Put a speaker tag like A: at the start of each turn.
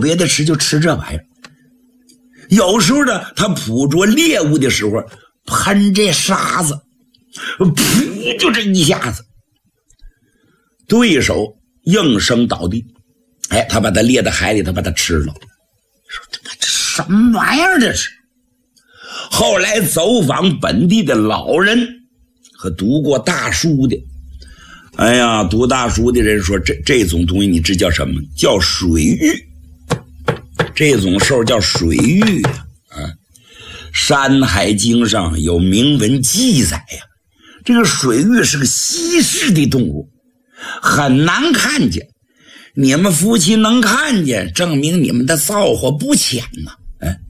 A: 别的吃，就吃这玩意儿。有时候呢，他捕捉猎物的时候喷这沙子，噗，就这一下子，对手应声倒地。哎，他把他列到海里，他把他吃了。说这什么玩意儿这是？后来走访本地的老人和读过大书的，哎呀，读大书的人说这种东西你知叫什么？叫水玉。这种兽叫水玉啊。山海经上有明文记载呀，这个水玉是个稀世的动物，很难看见。你们夫妻能看见，证明你们的造化不浅呐。